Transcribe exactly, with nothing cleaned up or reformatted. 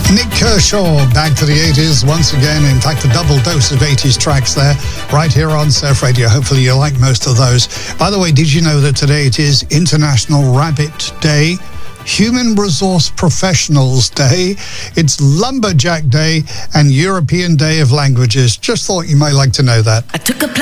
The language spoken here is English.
Nick Kershaw, back to the eighties once again. In fact, a double dose of eighties tracks there, right here on Surf Radio. Hopefully you like most of those. By the way, did you know that today it is International Rabbit Day, Human Resource Professionals Day, it's Lumberjack Day, and European Day of Languages? Just thought you might like to know that. I took a